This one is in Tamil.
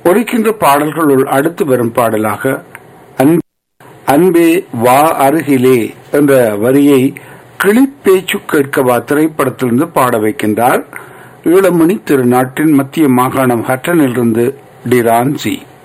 ஒலிக்கின்ற பாடல்களுள் அடுத்து வரும் பாடலாக அன்பே வா அருகிலே என்ற வரியை கிளிப்பேச்சு கேட்கவா திரைப்படத்திலிருந்து பாட வைக்கின்றார் ஈழமணி திருநாட்டின் மத்திய மாகாணம் ஹட்டனிலிருந்து டிரான்சி.